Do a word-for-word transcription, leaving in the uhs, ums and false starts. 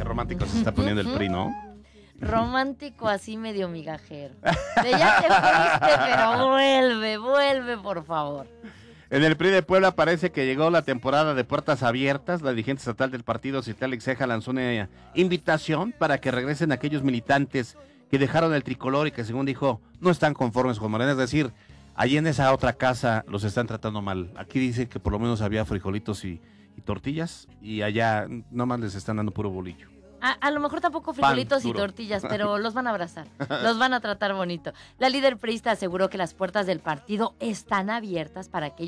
romántico se está poniendo el P R I, ¿no? Romántico así medio migajero. De ya te fuiste, pero vuelve, vuelve, por favor. En el P R I de Puebla parece que llegó la temporada de puertas abiertas. La dirigente estatal del partido, Citlali Ceja, lanzó una invitación para que regresen aquellos militantes que dejaron el tricolor y que, según dijo, no están conformes con Morena. Es decir, allí en esa otra casa los están tratando mal. Aquí dice que por lo menos había frijolitos y, y tortillas, y allá nomás les están dando puro bolillo. A, a lo mejor tampoco frijolitos y tortillas, pero los van a abrazar, los van a tratar bonito. La líder priista aseguró que las puertas del partido están abiertas para que